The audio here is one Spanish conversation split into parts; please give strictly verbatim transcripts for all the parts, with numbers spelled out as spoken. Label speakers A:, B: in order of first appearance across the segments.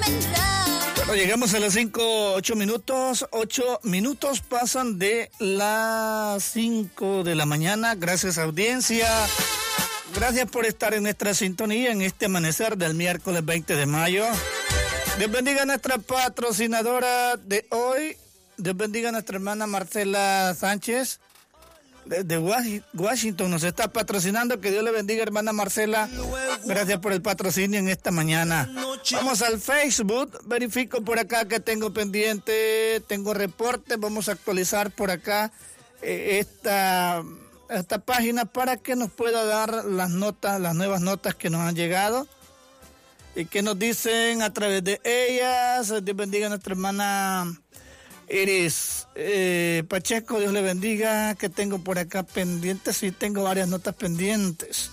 A: Bueno, llegamos a las cinco, ocho minutos, ocho minutos pasan de las cinco de la mañana. Gracias, audiencia. Gracias por estar en nuestra sintonía en este amanecer del miércoles veinte de mayo. Dios bendiga a nuestra patrocinadora de hoy. Dios bendiga a nuestra hermana Marcela Sánchez. Desde Washington nos está patrocinando. Que Dios le bendiga, hermana Marcela. Gracias por el patrocinio en esta mañana. Vamos al Facebook. Verifico por acá que tengo pendiente. Tengo reporte. Vamos a actualizar por acá eh, esta, esta página para que nos pueda dar las notas, las nuevas notas que nos han llegado y que nos dicen a través de ellas. Dios bendiga a nuestra hermana Iris eh, Pacheco. Dios le bendiga. Que tengo por acá pendientes. Sí, tengo varias notas pendientes.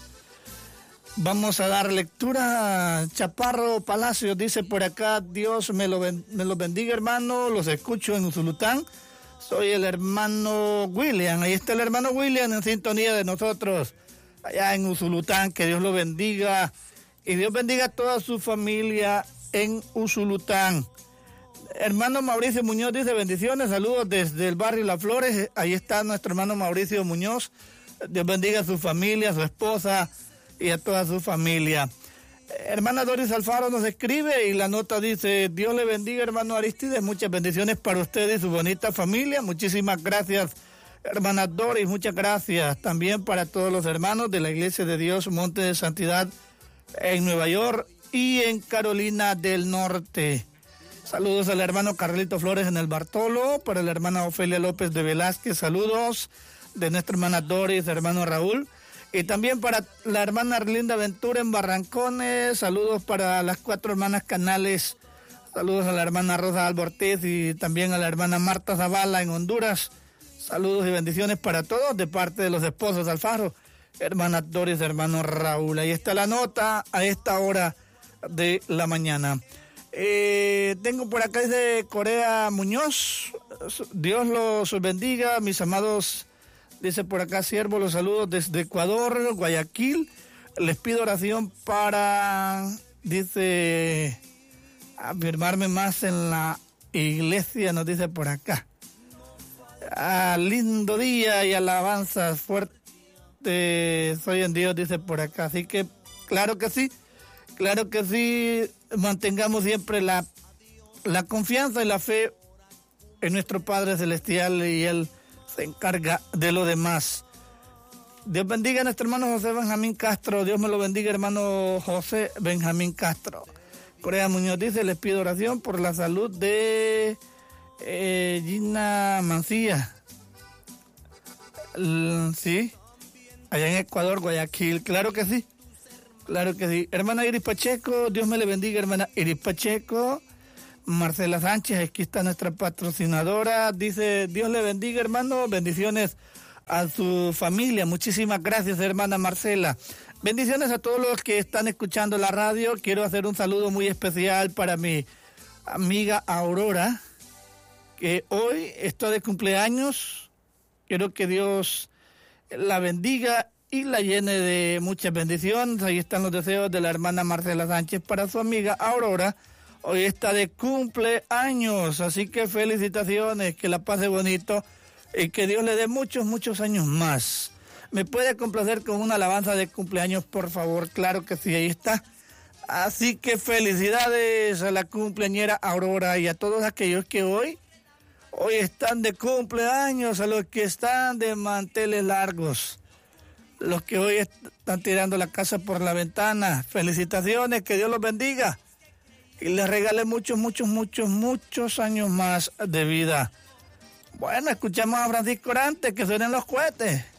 A: Vamos a dar lectura. Chaparro Palacios dice por acá: Dios me lo, ben, me lo bendiga, hermano. Los escucho en Usulután. Soy el hermano William. Ahí está el hermano William en sintonía de nosotros allá en Usulután. Que Dios lo bendiga y Dios bendiga a toda su familia en Usulután. Hermano Mauricio Muñoz dice: bendiciones, saludos desde el barrio Las Flores. Ahí está nuestro hermano Mauricio Muñoz. Dios bendiga a su familia, a su esposa y a toda su familia. Hermana Doris Alfaro nos escribe y la nota dice: Dios le bendiga, hermano Aristides, muchas bendiciones para usted y su bonita familia. Muchísimas gracias, hermana Doris, muchas gracias. También para todos los hermanos de la Iglesia de Dios Monte de Santidad en Nueva York y en Carolina del Norte. Saludos al hermano Carlito Flores en el Bartolo, para la hermana Ofelia López de Velázquez, saludos de nuestra hermana Doris, hermano Raúl, y también para la hermana Arlinda Ventura en Barrancones, saludos para las cuatro hermanas Canales, saludos a la hermana Rosa Alba Ortiz y también a la hermana Marta Zavala en Honduras, saludos y bendiciones para todos de parte de los esposos Alfaro, hermana Doris, hermano Raúl. Ahí está la nota a esta hora de la mañana. Eh, tengo por acá dice Corea Muñoz, Dios los bendiga, mis amados, dice por acá siervo, los saludos desde Ecuador, Guayaquil, les pido oración para, dice, afirmarme más en la iglesia, nos dice por acá. Ah, lindo día y alabanzas fuerte soy en Dios, dice por acá, así que claro que sí, claro que sí. Mantengamos siempre la, la confianza y la fe en nuestro Padre Celestial y Él se encarga de lo demás. Dios bendiga a nuestro hermano José Benjamín Castro. Dios me lo bendiga, hermano José Benjamín Castro. Corea Muñoz dice: les pido oración por la salud de eh, Gina Mancilla. L- sí, allá en Ecuador, Guayaquil. Claro que sí. Claro que sí. Hermana Iris Pacheco, Dios me le bendiga, hermana Iris Pacheco. Marcela Sánchez, aquí está nuestra patrocinadora. Dice: Dios le bendiga, hermano. Bendiciones a su familia. Muchísimas gracias, hermana Marcela. Bendiciones a todos los que están escuchando la radio. Quiero hacer un saludo muy especial para mi amiga Aurora, que hoy está de cumpleaños. Quiero que Dios la bendiga y la llene de muchas bendiciones. Ahí están los deseos de la hermana Marcela Sánchez para su amiga Aurora. Hoy está de cumpleaños, así que felicitaciones, que la pase bonito y que Dios le dé muchos, muchos años más. ¿Me puede complacer con una alabanza de cumpleaños, por favor? Claro que sí, ahí está. Así que felicidades a la cumpleañera Aurora y a todos aquellos que hoy, hoy están de cumpleaños, a los que están de manteles largos, los que hoy están tirando la casa por la ventana. Felicitaciones, que Dios los bendiga y les regale muchos, muchos, muchos, muchos años más de vida. Bueno, escuchamos a Francisco Orante, que suenen los cohetes.